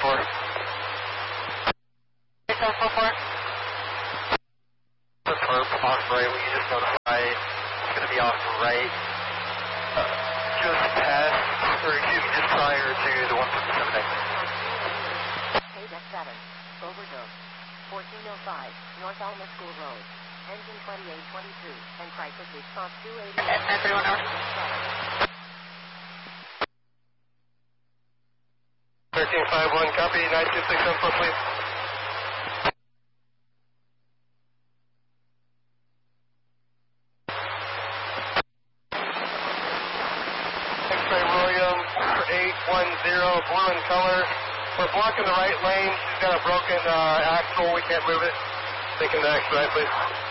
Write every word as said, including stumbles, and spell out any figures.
four. eight seven four four. The perp off right, we just notify it's going to be off right. Uh, just past, or excuse me, just prior to the one fifty-seven exit. K seven, overdose. fourteen oh five, North Alma School Road. Engine twenty-eight twenty-two, and crisis response two eighty. nine three one over. thirteen five one, copy, nine two six seven four, please. X-ray William, eight one zero, blue in color. We're blocking the right lane. She's got a broken uh, axle. We can't move it. Taking the next right, please.